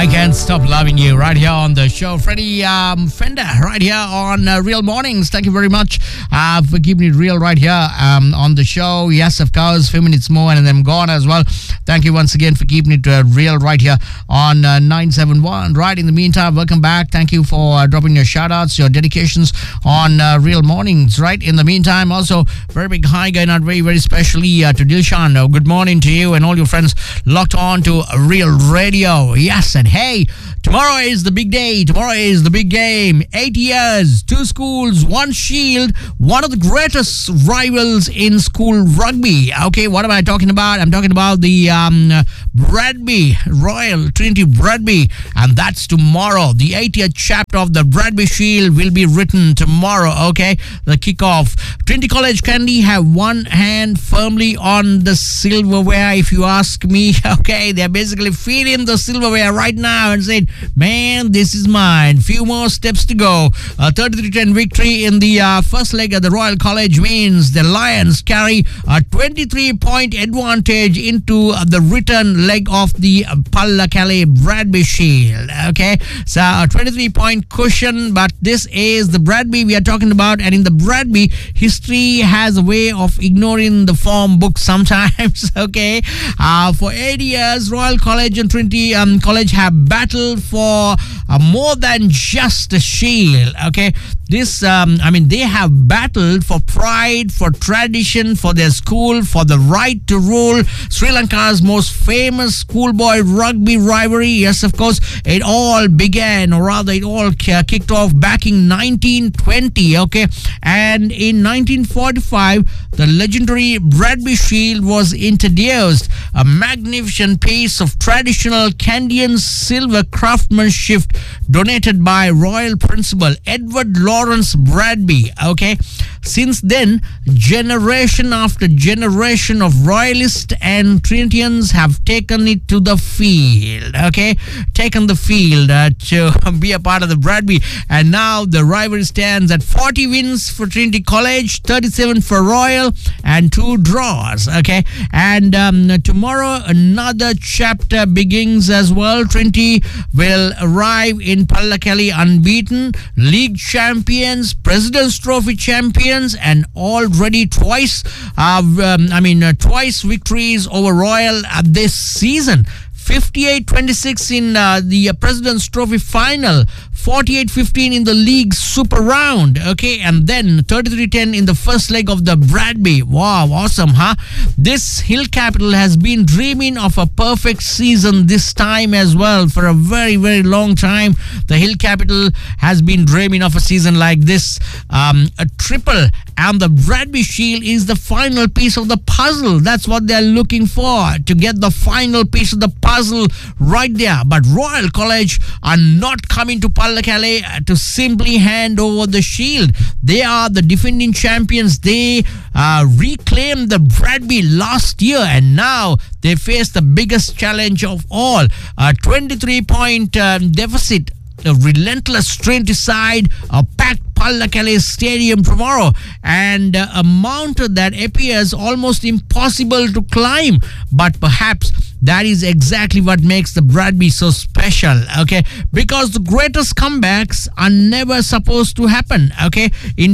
Can't Stop Loving You right here on the show. Freddie Fender right here on Real Mornings. Thank you very much for keeping it real right here on the show. Yes, of course, 5 minutes more and then I'm gone as well. Thank you once again for keeping it real right here on 971. Right, in the meantime, welcome back. Thank you for dropping your shout outs, your dedications on Real Mornings. Right, in the meantime, also very big hi going out very, very specially to Dilshan. Good morning to you and all your friends locked on to Real Radio. Yes, and hey, tomorrow is the big day. Tomorrow is the big game. 8 years, 2 schools, 1 shield, one of the greatest rivals in school rugby. Okay, what am I talking about? I'm talking about the Bradby, Royal Trinity Bradby, and that's tomorrow. The 80th chapter of the Bradby Shield will be written tomorrow, okay? The kickoff. Trinity College Kandy have one hand firmly on the silverware, if you ask me, okay? They're basically feeding the silverware right now and saying, man, this is mine. Few more steps to go. 33-10 victory in the first leg of the Royal College means the Lions carry a 23-point advantage into the return leg of the Pallakali Bradby Shield. Okay, so a 23-point cushion, but this is the Bradby we are talking about, and in the Bradby, history has a way of ignoring the form book sometimes. Okay, for 8 years, Royal College and Trinity College have battled for more than just a shield. Okay, this they have battled for pride, for tradition, for their school, for the right to rule. Sri Lanka's most famous schoolboy rugby rivalry. Yes, of course, it all began, or rather it all kicked off back in 1920. Okay, and in 1945 the legendary Bradby Shield was introduced, a magnificent piece of traditional Canadian silver craftsmanship donated by Royal Principal Edward Lawrence Bradby. Okay, since then, generation after generation of Royalists and Trinitians have taken it to the field. Okay, taken the field to be a part of the Bradby, and now the rivalry stands at 40 wins for Trinity College, 37 for Royal, and 2 draws. Okay, and tomorrow another chapter begins as well. Trinity will arrive in Pallakali unbeaten, league champions, President's Trophy champions, and already twice victories over Royal this season. 58-26 in the President's Trophy final, 48-15 in the league super round, okay, and then 33-10 in the first leg of the Bradby. Wow, awesome, huh? This Hill Capital has been dreaming of a perfect season this time as well. For a very, very long time, the Hill Capital has been dreaming of a season like this, a triple, and the Bradby Shield is the final piece of the puzzle. That's what they're looking for, to get the final piece of the puzzle right there. But Royal College are not coming to Pallakali to simply hand over the shield. They are the defending champions. They reclaimed the Bradby last year, and now they face the biggest challenge of all, a 23-point deficit. A relentless Trinity side, a packed Pallakali Stadium tomorrow, and a mountain that appears almost impossible to climb. But perhaps that is exactly what makes the Bradby so special, okay? Because the greatest comebacks are never supposed to happen, okay? In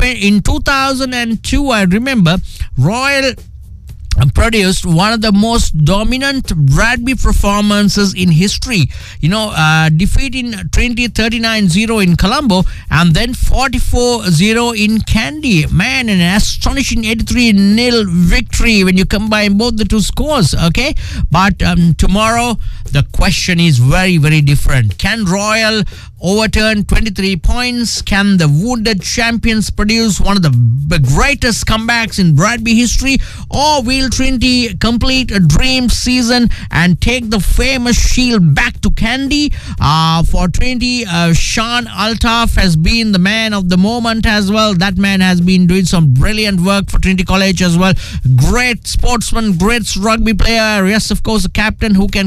2002, I remember Royal produced one of the most dominant Bradby performances in history, defeating Trinity 39-0 in Colombo and then 44-0 in Kandy. Man, an astonishing 83-0 victory when you combine both the two scores, okay? But tomorrow the question is very, very different. Can Royal overturn 23 points? Can the wounded champions produce one of the greatest comebacks in Bradby history? Or will Trinity complete a dream season and take the famous shield back to Kandy? For Trinity, Sean Altaf has been the man of the moment as well. That man has been doing some brilliant work for Trinity College as well. Great sportsman, great rugby player. Yes, of course, a captain who can control a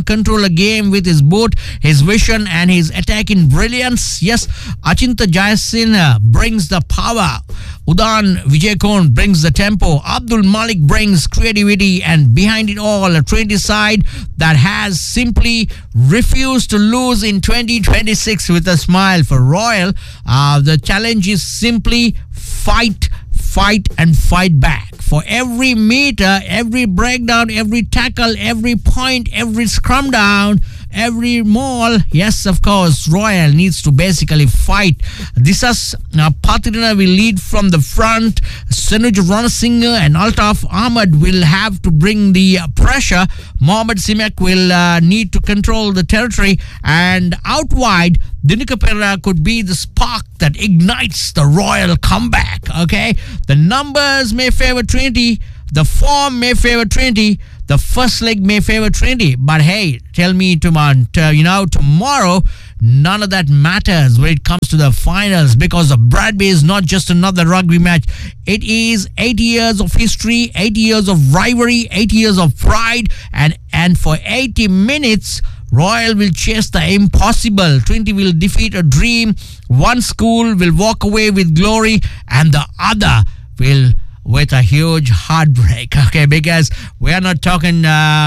game with his boot, his vision, and his attacking brilliance. Yes, Achinta Jayasin brings the power. Udan Vijayakon brings the tempo. Abdul Malik brings creativity, and behind it all, a Trinity side that has simply refused to lose in 2026 with a smile. For Royal, the challenge is simply fight, and fight back. For every meter, every breakdown, every tackle, every point, every scrum down, every maul, yes, of course, Royal needs to basically fight. Disas Patrina will lead from the front. Sanuj Ranasinghe and Altaf Ahmed will have to bring the pressure. Mohammad Simek will need to control the territory, and out wide, Dinika Perera could be the spark that ignites the Royal comeback. Okay, the numbers may favor Trinity, the form may favor Trinity, the first leg may favor Trinity, but hey, tell me tomorrow, none of that matters when it comes to the finals, because the Bradby is not just another rugby match. It is 80 years of history, 80 years of rivalry, 80 years of pride, and for 80 minutes, Royal will chase the impossible. Trinity will defeat a dream. One school will walk away with glory, and the other will with a huge heartbreak. Okay, because we are not talking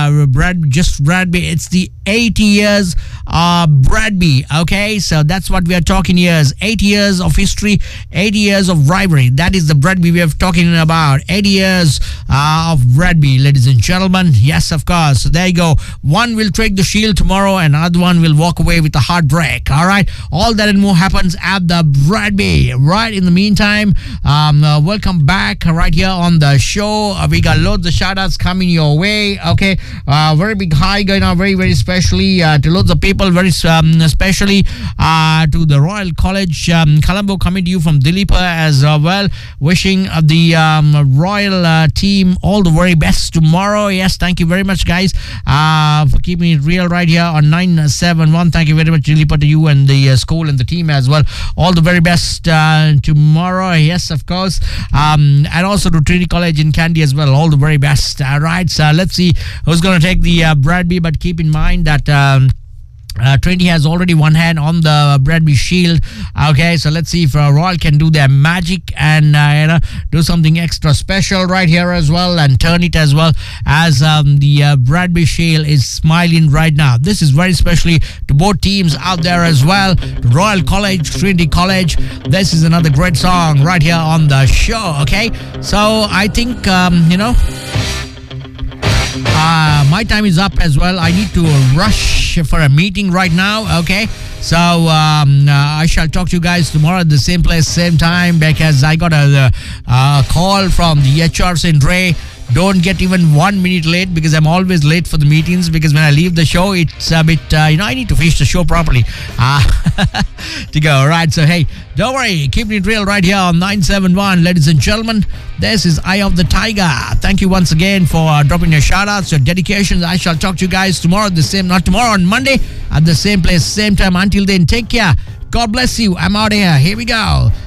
Bradby. It's the 80 years Bradby. Okay, so that's what we are talking here. 80 years of history, 80 years of rivalry. That is the Bradby we are talking about. 80 years of Bradby, ladies and gentlemen. Yes, of course. So there you go. One will take the shield tomorrow, and another one will walk away with a heartbreak. All right, all that and more happens at the Bradby. Right, in the meantime, welcome back right here on the show. We got loads of shout outs coming your way. Okay, very big hi going on, very especially to loads of people, very especially to the Royal College Colombo, coming to you from Dilipa as well, wishing the Royal team all the very best tomorrow. Yes, thank you very much, guys, for keeping it real right here on 971. Thank you very much, Dilipa, to you and the school and the team as well. All the very best tomorrow. Yes, of course, and also to Trinity College in Kandy as well. All the very best. All right, so let's see who's going to take the Bradby, but keep in mind that Trinity has already one hand on the Bradby Shield. Okay, so let's see if Royal can do their magic and do something extra special right here as well, and turn it as well, as the Bradby Shield is smiling right now. This is very especially to both teams out there as well. Royal College, Trinity College. This is another great song right here on the show. Okay, so I think my time is up as well. I need to rush for a meeting right now. Okay, so I shall talk to you guys tomorrow at the same place, same time, because I got a call from the HR saying, Dre, don't get even 1 minute late, because I'm always late for the meetings, because when I leave the show, it's a bit, I need to finish the show properly to go. All right, so hey, don't worry, keeping it real right here on 971. Ladies and gentlemen, this is Eye of the Tiger. Thank you once again for dropping your shout outs, your dedications. I shall talk to you guys tomorrow, not tomorrow, on Monday, at the same place, same time. Until then, take care. God bless you. I'm out of here. Here we go.